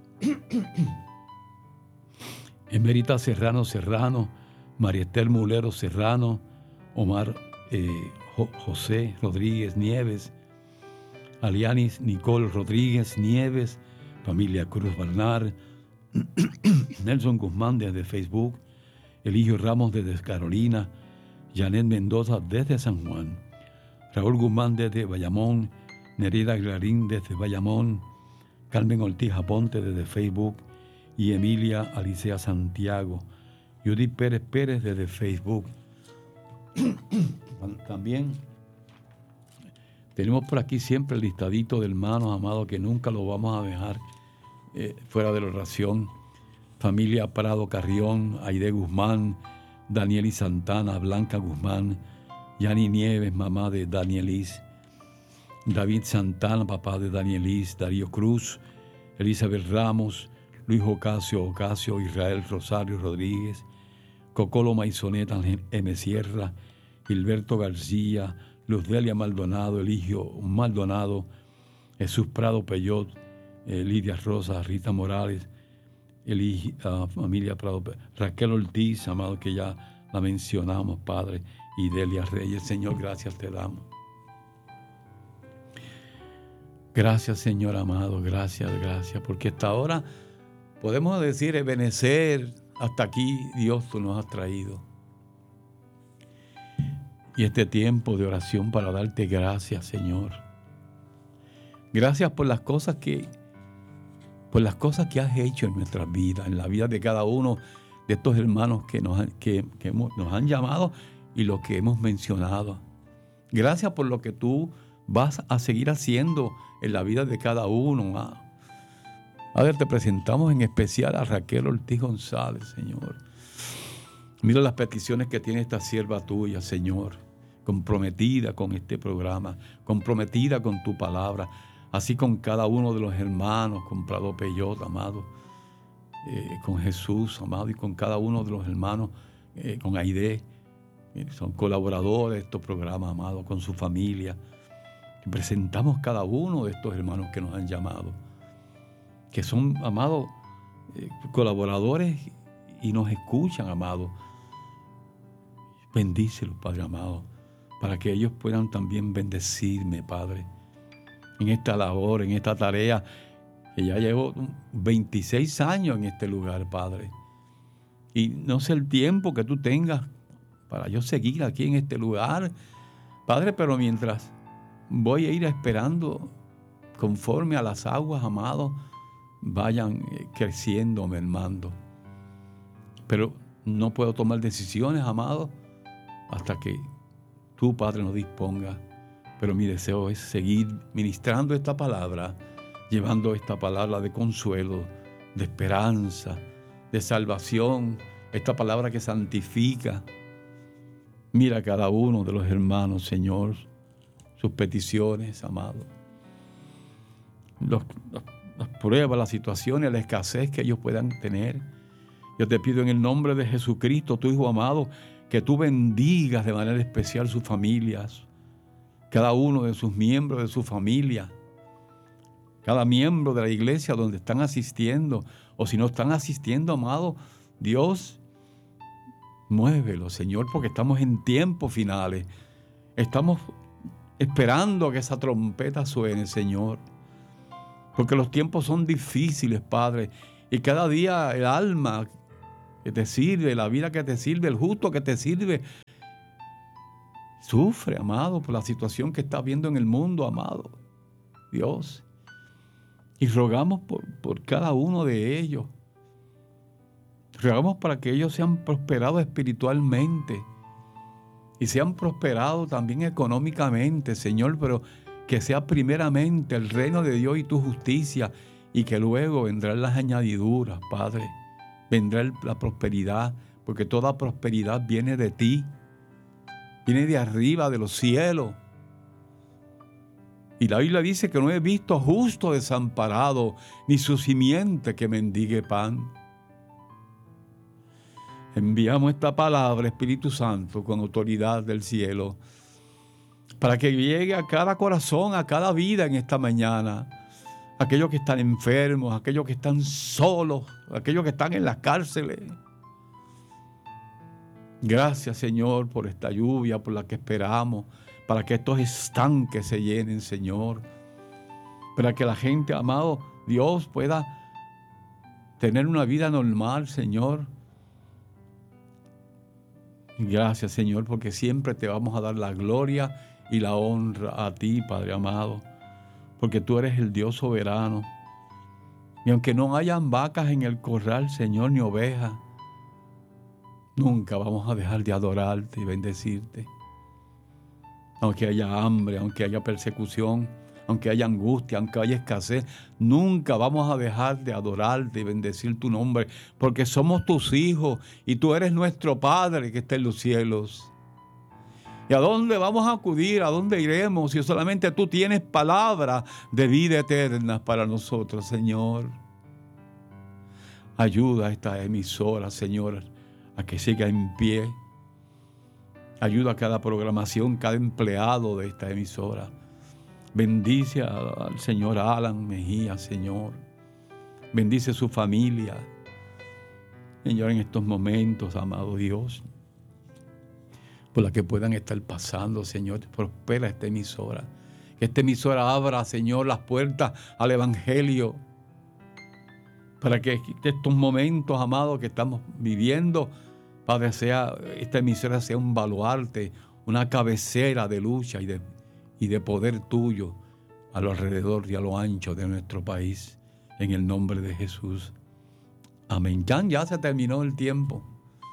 Emerita Serrano Serrano, María Estel Mulero Serrano, Omar eh, jo, José Rodríguez Nieves, Alianis Nicole Rodríguez Nieves, familia Cruz Barnar, Nelson Guzmán desde Facebook, Eligio Ramos desde Carolina, Janet Mendoza desde San Juan, Raúl Guzmán desde Bayamón, Nerida Clarín desde Bayamón, Carmen Ortiz Aponte desde Facebook y Emilia Alicea Santiago, Judith Pérez Pérez desde Facebook. También Tenemos por aquí siempre el listadito de hermanos, amados, que nunca lo vamos a dejar eh, fuera de la oración. Familia Prado Carrión, Aide Guzmán, Daniel y Santana, Blanca Guzmán, Yani Nieves, mamá de Danielis, David Santana, papá de Danielis, Darío Cruz, Elizabeth Ramos, Luis Ocasio Ocasio, Israel Rosario Rodríguez, Cocolo Maizoneta, M. Sierra, Gilberto García, Luz Delia Maldonado, Eligio Maldonado, Jesús Prado Peyot, eh, Lidia Rosa, Rita Morales, Elige, uh, familia Prado, Raquel Ortiz, amado, que ya la mencionamos, Padre, y Delia Reyes. Señor, gracias te damos. Gracias, Señor amado, gracias, gracias, porque hasta ahora podemos decir, Ebenecer, hasta aquí Dios tú nos has traído. Y este tiempo de oración para darte gracias, Señor. Gracias por las cosas que, por las cosas que has hecho en nuestras vidas, en la vida de cada uno de estos hermanos que nos, que, que hemos, nos han llamado y los que hemos mencionado. Gracias por lo que tú vas a seguir haciendo en la vida de cada uno. Ah. A ver, te presentamos en especial a Raquel Ortiz González, Señor. Mira las peticiones que tiene esta sierva tuya, Señor, comprometida con este programa, comprometida con tu palabra, así con cada uno de los hermanos, con Prado Peyot, amado, eh, con Jesús, amado, y con cada uno de los hermanos, eh, con Aide, eh, son colaboradores de estos programas, amado, con su familia. Y presentamos cada uno de estos hermanos que nos han llamado, que son, amados, eh, colaboradores y nos escuchan, amados. Bendícelos, Padre amado, para que ellos puedan también bendecirme, Padre, en esta labor, en esta tarea, que ya llevo veintiséis años en este lugar, Padre. Y no sé el tiempo que tú tengas para yo seguir aquí en este lugar, Padre, pero mientras voy a ir esperando conforme a las aguas, amado, vayan creciendo, mermando. Pero no puedo tomar decisiones, amado, hasta que tú, Padre, nos disponga. Pero mi deseo es seguir ministrando esta palabra, llevando esta palabra de consuelo, de esperanza, de salvación, esta palabra que santifica. Mira a cada uno de los hermanos, Señor, sus peticiones, amado. Los, los, las pruebas, las situaciones, la escasez que ellos puedan tener. Yo te pido en el nombre de Jesucristo, tu Hijo amado, que tú bendigas de manera especial sus familias, cada uno de sus miembros de su familia, cada miembro de la iglesia donde están asistiendo, o si no están asistiendo, amado, Dios, muévelo, Señor, porque estamos en tiempos finales. Estamos esperando a que esa trompeta suene, Señor, porque los tiempos son difíciles, Padre, y cada día el alma que te sirve, la vida que te sirve, el justo que te sirve, sufre, amado, por la situación que está viendo en el mundo, amado Dios. Y rogamos por, por cada uno de ellos. Rogamos para que ellos sean prosperados espiritualmente y sean prosperados también económicamente, Señor, pero que sea primeramente el reino de Dios y tu justicia, y que luego vendrán las añadiduras, Padre. Vendrá la prosperidad, porque toda prosperidad viene de ti, viene de arriba, de los cielos. Y la Biblia dice que no he visto justo desamparado, ni su simiente que mendigue pan. Enviamos esta palabra, Espíritu Santo, con autoridad del cielo, para que llegue a cada corazón, a cada vida en esta mañana. Aquellos que están enfermos, aquellos que están solos, aquellos que están en las cárceles. Gracias, Señor, por esta lluvia, por la que esperamos, para que estos estanques se llenen, Señor. Para que la gente, amado Dios, pueda tener una vida normal, Señor. Gracias, Señor, porque siempre te vamos a dar la gloria y la honra a ti, Padre amado, porque tú eres el Dios soberano. Y aunque no hayan vacas en el corral, Señor, ni ovejas, nunca vamos a dejar de adorarte y bendecirte. aunque haya hambre, aunque haya persecución, aunque haya angustia, aunque haya escasez, nunca vamos a dejar de adorarte y bendecir tu nombre, porque somos tus hijos y tú eres nuestro Padre que está en los cielos. ¿Y a dónde vamos a acudir? ¿A dónde iremos? Si solamente tú tienes palabras de vida eterna para nosotros, Señor. Ayuda a esta emisora, Señor, a que siga en pie. Ayuda a cada programación, cada empleado de esta emisora. Bendice al señor Alan Mejía, Señor. Bendice su familia. Señor, en estos momentos, amado Dios, por la que puedan estar pasando, Señor, prospera esta emisora. Que esta emisora abra, Señor, las puertas al Evangelio. Para que estos momentos, amados, que estamos viviendo, Padre, sea, esta emisora sea un baluarte, una cabecera de lucha y de, y de poder tuyo a lo alrededor y a lo ancho de nuestro país. En el nombre de Jesús. Amén. Ya, ya se terminó el tiempo.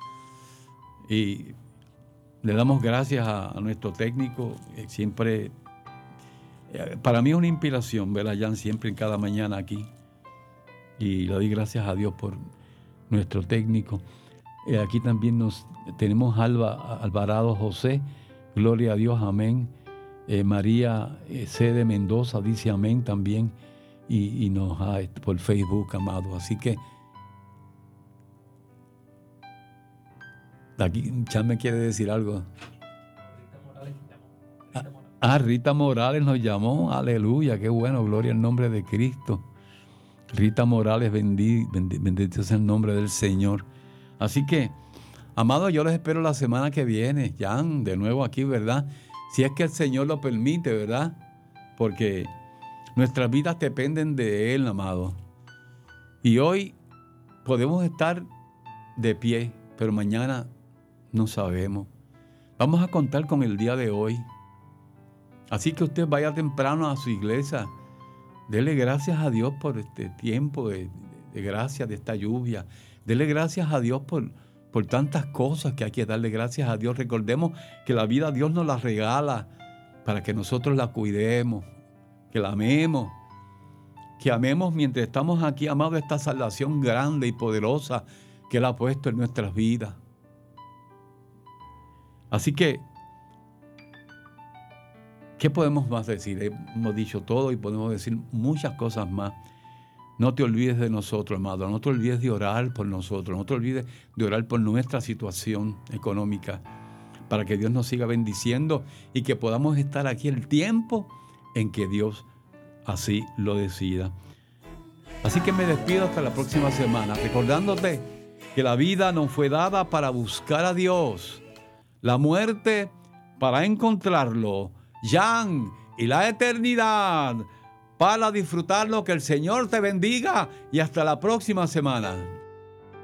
Y le damos gracias a, a nuestro técnico. Eh, siempre, eh, para mí es una inspiración ver a Jan siempre en cada mañana aquí. Y le doy gracias a Dios por nuestro técnico. Eh, aquí también nos tenemos Alba, Alvarado José. Gloria a Dios, amén. Eh, María eh, C. de Mendoza dice amén también. Y, y nos ha por Facebook, amado. Así que aquí Chan me quiere decir algo. Ah, Rita Morales nos llamó. Aleluya, qué bueno, gloria al nombre de Cristo. Rita Morales, bendí, bendí, bendito sea el nombre del Señor. Así que, amados, yo les espero la semana que viene, Jan, de nuevo aquí, ¿verdad? Si es que el Señor lo permite, ¿verdad? Porque nuestras vidas dependen de Él, amado. Y hoy podemos estar de pie, pero mañana no sabemos. Vamos a contar con el día de hoy. Así que usted vaya temprano a su iglesia. Dele gracias a Dios por este tiempo de, de gracia, de esta lluvia. Dele gracias a Dios por, por tantas cosas que hay que darle gracias a Dios. Recordemos que la vida Dios nos la regala para que nosotros la cuidemos, que la amemos, que amemos mientras estamos aquí, amado, esta salvación grande y poderosa que Él ha puesto en nuestras vidas. Así que, ¿qué podemos más decir? Hemos dicho todo y podemos decir muchas cosas más. No te olvides de nosotros, amado. No te olvides de orar por nosotros. No te olvides de orar por nuestra situación económica para que Dios nos siga bendiciendo y que podamos estar aquí el tiempo en que Dios así lo decida. Así que me despido hasta la próxima semana, recordándote que la vida nos fue dada para buscar a Dios, la muerte para encontrarlo, Jan, y la eternidad para disfrutarlo. Que el Señor te bendiga y hasta la próxima semana.